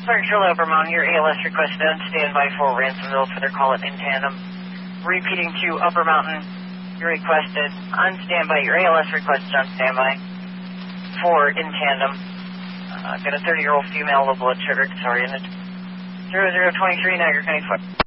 Sergeant Charlie Upper Mountain, your ALS requested on standby for Ransomville for their call it in tandem. Repeating to Upper Mountain, you requested on standby, your ALS requested on standby for in tandem. Got a 30-year-old female, low blood sugar disoriented. 0023, now you're connected.